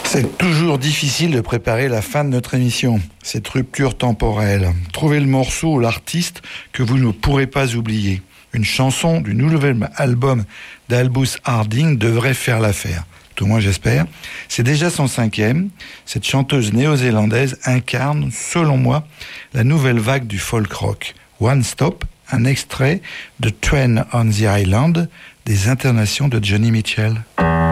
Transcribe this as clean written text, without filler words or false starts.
C'est toujours difficile de préparer la fin de notre émission, cette rupture temporelle. Trouvez le morceau ou l'artiste que vous ne pourrez pas oublier. Une chanson du nouvel album d'Albus Harding devrait faire l'affaire. Tout au moins j'espère. C'est déjà son 5e. Cette chanteuse néo-zélandaise incarne, selon moi, la nouvelle vague du folk rock. One Stop, un extrait de Train on the Island des Internations de Johnny Mitchell.